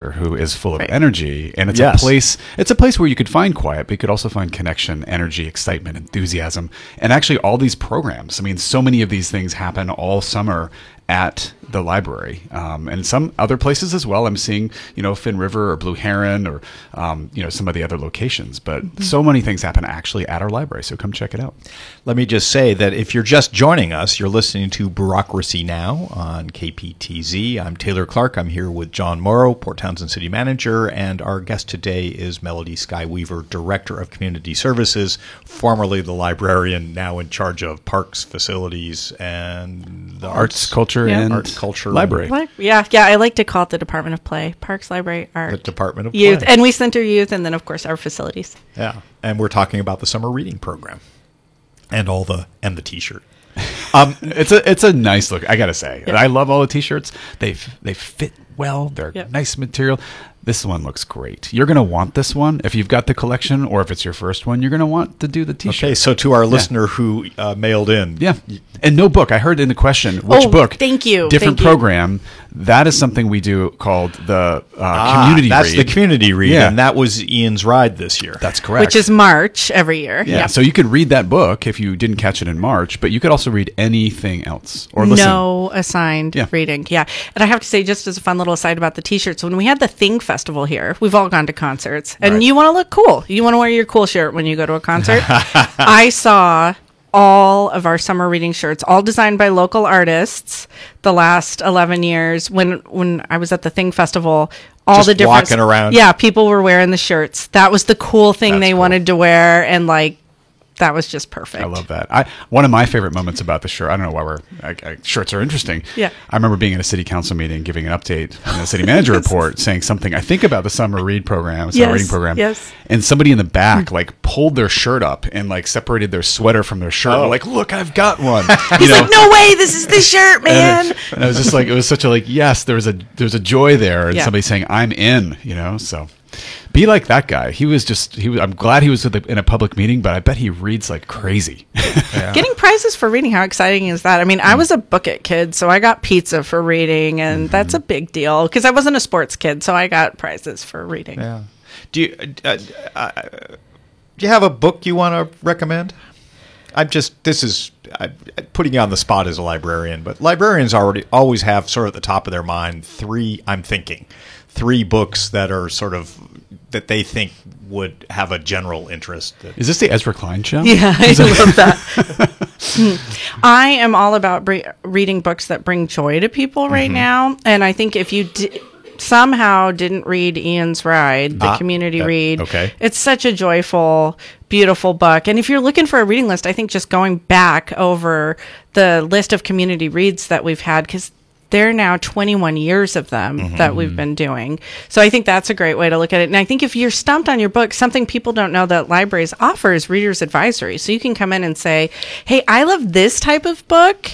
here who is full of Right. energy, and it's Yes. a place. It's a place where you could find quiet, but you could also find connection, energy, excitement, enthusiasm, and actually all these programs. I mean, so many of these things happen all summer at the library, and some other places as well. I'm seeing, Finn River or Blue Heron or, some of the other locations. But so many things happen actually at our library. So come check it out. Let me just say that if you're just joining us, you're listening to Bureaucracy Now! On KPTZ. I'm Taylor Clark. I'm here with John Morrow, Port Townsend City Manager, and our guest today is Melody Skyweaver, Director of Community Services, formerly the librarian, now in charge of parks, facilities, and the Arts, culture, Yeah. and Arts, culture, library. Yeah. I like to call it the Department of Play, Parks, Library, Art, the Department of Youth, Play. and we center youth, and then of course our facilities. Yeah, and we're talking about the summer reading program and the T-shirt. It's a nice look, I gotta say. Yeah. I love all the T-shirts. They fit well. They're Yep. nice material. This one looks great. You're gonna want this one if you've got the collection, or if it's your first one. You're gonna want to do the T-shirt. Okay, so to our listener who mailed in, Yeah, and no book. I heard in the question, which Oh, book? thank you. Different Thank you. program. That is something we do called the community that's read. the community read, Yeah. and that was Ian's ride this year. That's correct. Which is March every year. yeah. So you could read that book if you didn't catch it in March, but you could also read anything else or listen. No assigned Yeah. reading. Yeah. And I have to say, just as a fun little aside about the T-shirts, when we had the Thing Festival here, we've all gone to concerts, and Right. you want to look cool. You want to wear your cool shirt when you go to a concert. I saw all of our summer reading shirts, all designed by local artists, the last 11 years. When I was at the Thing Festival, all Just the different walking around. Yeah, people were wearing the shirts. That was the cool thing That's they cool. wanted to wear, and that was just perfect. I love that. One of my favorite moments about the shirt. I don't know why shirts are interesting. Yeah. I remember being in a city council meeting, giving an update on the city manager report, saying something. I think about the summer reading program, yes. and somebody in the back pulled their shirt up and separated their sweater from their shirt. Oh. Like, look, I've got one. He's like, no way, this is the shirt, man. And I was just like, it was such a yes, there's a joy there, and Yeah. somebody saying I'm in. So. Be like that guy. I'm glad he was in a public meeting, but I bet he reads like crazy. Getting prizes for reading, how exciting is that? I mean, I was a Book It kid, so I got pizza for reading, and that's a big deal because I wasn't a sports kid, so I got prizes for reading. Yeah. Do you have a book you want to recommend? I'm putting you on the spot as a librarian, but librarians always have sort of at the top of their mind three books that are sort of that they think would have a general interest. Is this the Ezra Klein show? Yeah, I love that. I am all about reading books that bring joy to people right now, and I think if you somehow didn't read Ian's Ride, the community read, okay. It's such a joyful, beautiful book. And if you're looking for a reading list, I think just going back over the list of community reads that we've had, because there are now 21 years of them that we've been doing. So I think that's a great way to look at it. And I think if you're stumped on your book, something people don't know that libraries offer is reader's advisory. So you can come in and say, hey, I love this type of book,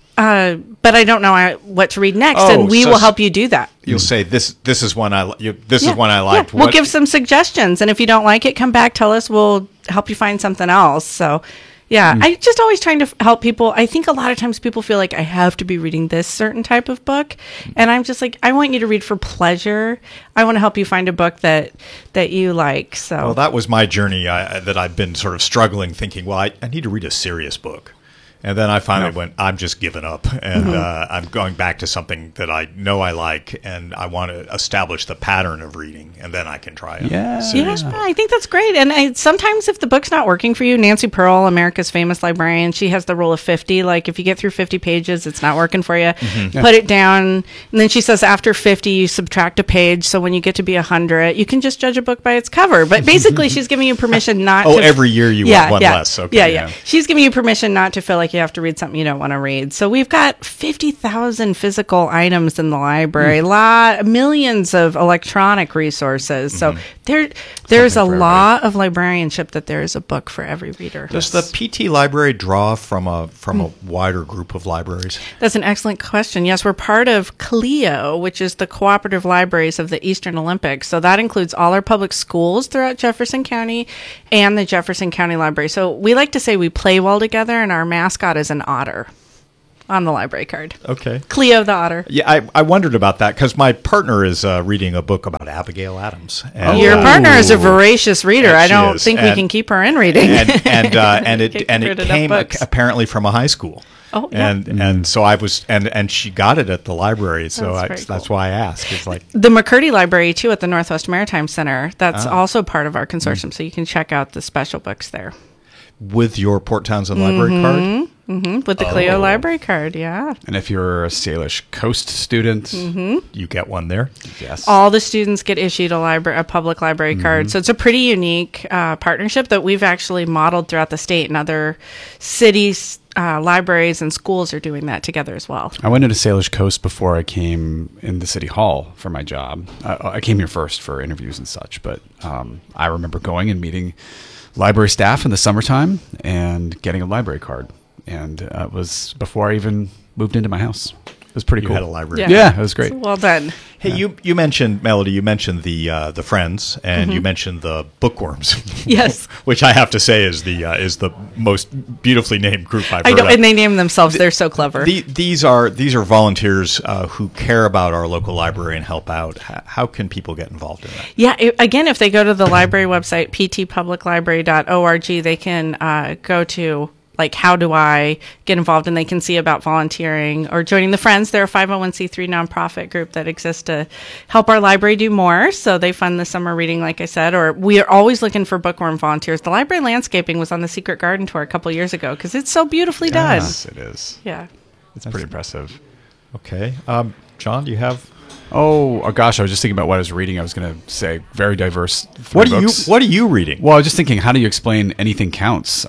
but I don't know what to read next. And we will help you do that. You'll say this is one is one I liked. Yeah. We'll give some suggestions. And if you don't like it, come back, tell us. We'll help you find something else. So yeah, I just always trying to help people. I think a lot of times people feel like I have to be reading this certain type of book. And I'm just like, I want you to read for pleasure. I want to help you find a book that you like. So Well, that was my journey that I've been sort of struggling, thinking, well, I need to read a serious book. And then I finally went, I'm just giving up. And I'm going back to something that I know I like, and I want to establish the pattern of reading, and then I can try it. Yeah. Serious book. I think that's great. And sometimes if the book's not working for you, Nancy Pearl, America's famous librarian, she has the rule of 50. Like if you get through 50 pages, it's not working for you, put it down. And then she says after 50, you subtract a page. So when you get to be 100, you can just judge a book by its cover. But basically, she's giving you permission not to. Every year you want one less. Okay. Yeah. She's giving you permission not to feel like you have to read something you don't want to read. So we've got 50,000 physical items in the library, millions of electronic resources. So there's a lot of librarianship that there is a book for every reader. Does the PT library draw from a wider group of libraries? That's an excellent question. Yes, we're part of CLEO, which is the Cooperative Libraries of the Eastern Olympics. So that includes all our public schools throughout Jefferson County and the Jefferson County Library. So we like to say we play well together, and our mascot is an otter. on the library card. Okay. Cleo the otter. Yeah, I wondered about that because my partner is reading a book about Abigail Adams. And, Your partner is a voracious reader. and I she don't is. think we And- can keep her in reading. and it Get and rid it of enough came books. apparently from a high school. Oh, yeah. And so I was and she got it at the library. So That's very that's cool. why I asked. It's like The McCurdy Library, too, at the Northwest Maritime Center. That's also part of our consortium, so you can check out the special books there. with your Port Townsend library card. With the Cleo Library card, yeah. And if you're a Salish Coast student, You get one there. yes. All the students get issued a public library card. So it's a pretty unique partnership that we've actually modeled throughout the state, and other cities, libraries, and schools are doing that together as well. I went into Salish Coast before I came into City Hall for my job. I came here first for interviews and such, but I remember going and meeting library staff in the summertime and getting a library card. And it was before I even moved into my house. It was pretty You cool. had a library. Yeah, it was great. So well done. Hey, you mentioned Melody. You mentioned the Friends, and you mentioned the Bookworms. Yes. which I have to say is the most beautifully named group I've I heard know, of. and they name themselves. They're so clever. These are volunteers who care about our local library and help out. How can people get involved in that? Yeah, again, if they go to the library website, ptpubliclibrary.org, they can go to, like, how do I get involved? And they can see about volunteering or joining the Friends. They're a 501c3 nonprofit group that exists to help our library do more. So they fund the summer reading, like I said, or we are always looking for bookworm volunteers. The library landscaping was on the Secret Garden tour a couple years ago because it's so beautifully done. Yes, it is. Yeah. It's pretty impressive. Okay, John, do you have? Oh gosh, I was just thinking about what I was reading. I was going to say very diverse. What books. are you reading? Well, I was just thinking, how do you explain Anything Counts?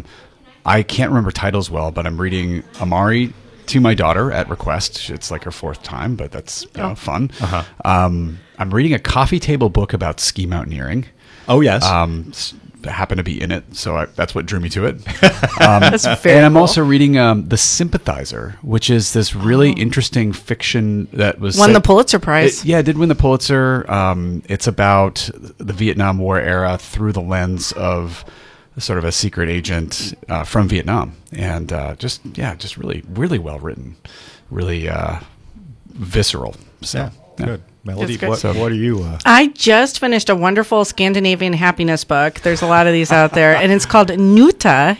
I can't remember titles well, but I'm reading Amari to my daughter at request. It's like her fourth time, but that's fun. I'm reading a coffee table book about ski mountaineering. Oh yes. Happened to be in it, so that's what drew me to it. That's very And I'm cool. also reading The Sympathizer, which is this really interesting fiction that was Won set- the Pulitzer Prize. It did win the Pulitzer. It's about the Vietnam War era through the lens of sort of a secret agent from Vietnam, and just really, really well written, really visceral. So yeah. Good. Melody, That's good. what are you? I just finished a wonderful Scandinavian happiness book. There's a lot of these out there, and it's called Nuta,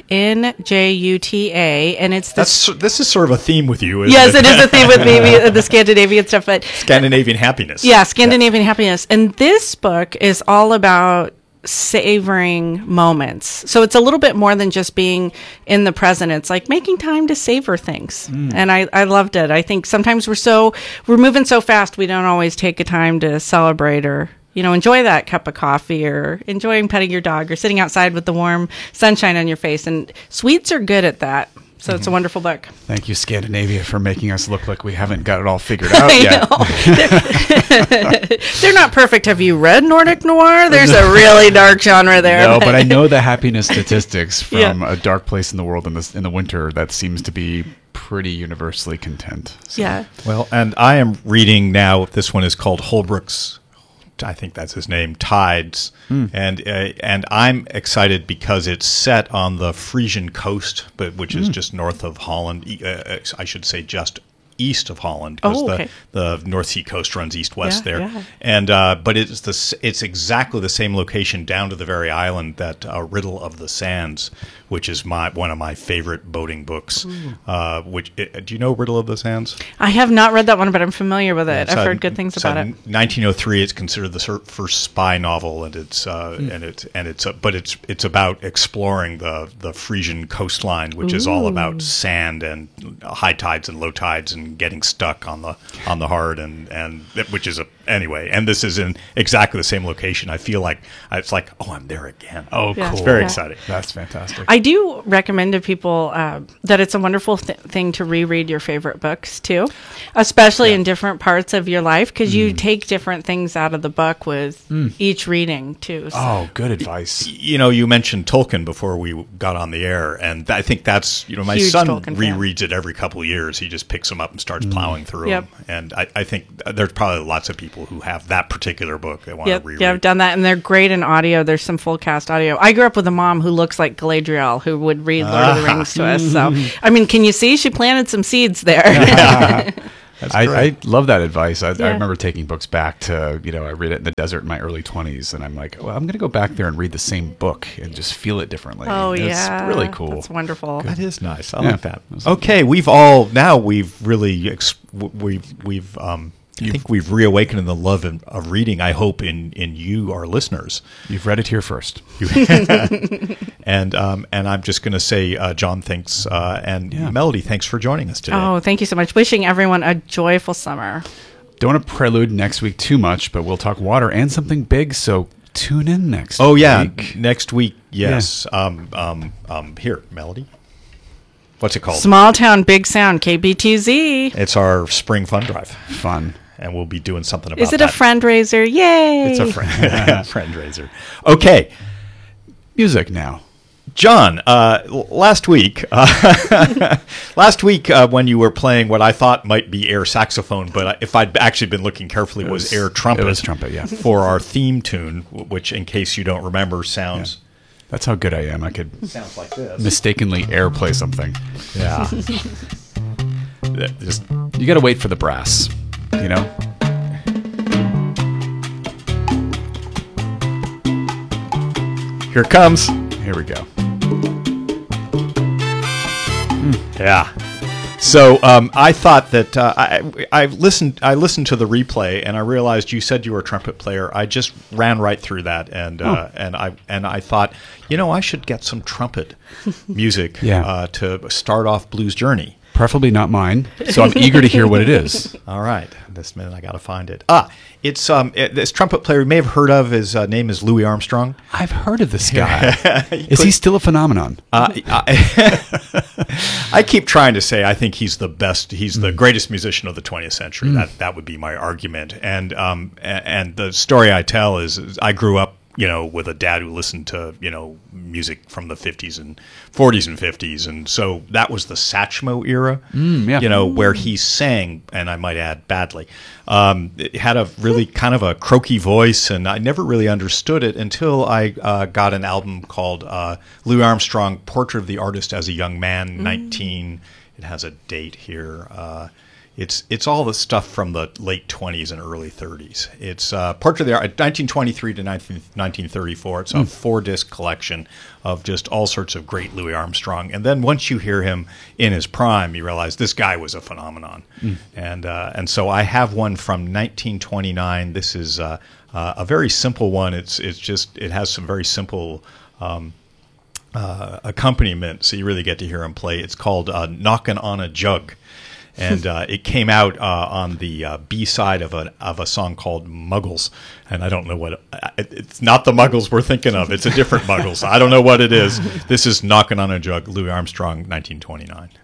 Njuta, and it's this. This is sort of a theme with you. Isn't Yes, it is a theme with me, the Scandinavian stuff, but Scandinavian happiness. yeah, Scandinavian happiness. And this book is all about savoring moments. So it's a little bit more than just being in the present. It's like making time to savor things. And I loved it. I think sometimes we're moving so fast, we don't always take a time to celebrate or, enjoy that cup of coffee or enjoying petting your dog or sitting outside with the warm sunshine on your face. And sweets are good at that. So it's a wonderful book. Thank you, Scandinavia, for making us look like we haven't got it all figured out yet. They're not perfect. Have you read Nordic Noir? There's a really dark genre there. No, but I know the happiness statistics from Yeah. A Dark Place in the World in the winter. That seems to be pretty universally content. So. Yeah. Well, and I am reading now. This one is called Holbrook's. I think that's his name, Tides, and I'm excited because it's set on the Frisian coast, but which is just north of Holland. I should say just east of Holland, because Oh, okay. the North Sea coast runs east-west Yeah, there. yeah. And but it's exactly the same location down to the very island that Riddle of the Sands, which is one of my favorite boating books. Do you know Riddle of the Sands? I have not read that one, but I'm familiar with it. It's I've a- heard good things about it. 1903. It's considered the first spy novel, and it's about exploring the Frisian coastline, which is all about sand and high tides and low tides and getting stuck on the hard and which is anyway. And this is in exactly the same location. I feel like it's like, oh, I'm there again. Oh, Yeah. cool. It's very Yeah. exciting. That's fantastic. I do recommend to people that it's a wonderful thing to reread your favorite books too, especially in different parts of your life, because you take different things out of the book with each reading too. So. Oh, good advice. You mentioned Tolkien before we got on the air, and I think that's my Huge son Tolkien fan. rereads it every couple of years. He just picks them up and starts plowing through Yep. them, and I think there's probably lots of people people who have that particular book they want to reread. Yeah, I've done that, and they're great in audio. There's some full cast audio. I grew up with a mom who looks like Galadriel, who would read Lord of the Rings to us. So, I mean, can you see? She planted some seeds there. I love that advice. I remember taking books back to, I read it in the desert in my early 20s, and I'm like, well, I'm going to go back there and read the same book and just feel it differently. Oh, It's really cool. That's wonderful. That is nice. I like that. Okay, we've really, I think we've reawakened the love of reading, I hope, in you, our listeners. You've read it here first. And I'm just going to say, John, thanks, and Melody, thanks for joining us today. Oh, thank you so much. Wishing everyone a joyful summer. Don't want to prelude next week too much, but we'll talk water and something big, so tune in next week. Oh, yeah, next week, yes. Here, Melody. What's it called? Small Town, Big Sound, KBTZ. It's our spring fun drive. Fun. And we'll be doing something about that. Is it a friendraiser? Yay! It's a friendraiser. Okay. Music now. John, last week, when you were playing what I thought might be air saxophone, but if I'd actually been looking carefully, was air trumpet. It was trumpet, yeah. For our theme tune, which, in case you don't remember, sounds... Yeah. That's how good I am. I could sounds like this. Mistakenly airplay something. Yeah. You got to wait for the brass, Here it comes. Here we go. Yeah. So I thought that I listened to the replay and I realized you said you were a trumpet player. I just ran right through that and I thought, I should get some trumpet music to start off Blues Journey. Preferably not mine. So I'm eager to hear what it is. All right. This minute I got to find it. It's this trumpet player you may have heard of. His name is Louis Armstrong. I've heard of this guy. Is he still a phenomenon? I keep trying to say I think he's the best. He's the greatest musician of the 20th century. That would be my argument. And the story I tell is I grew up, with a dad who listened to, music from the 40s and 50s. And so that was the Satchmo era, where he sang, and I might add badly. It had a really kind of a croaky voice, and I never really understood it until I got an album called Louis Armstrong, Portrait of the Artist as a Young Man, 19. It has a date here. It's all the stuff from the late 20s and early 30s. It's Portrait of the Artist, 1923 to 1934. It's a 4-disc collection of just all sorts of great Louis Armstrong. And then once you hear him in his prime, you realize this guy was a phenomenon. And so I have one from 1929. This is a very simple one. It has some very simple accompaniment, so you really get to hear him play. It's called "Knockin' on a Jug." And it came out on the B-side of a song called Muggles. And I don't know what... It's not the Muggles we're thinking of. It's a different Muggles. I don't know what it is. This is Knockin' on a Jug, Louis Armstrong, 1929.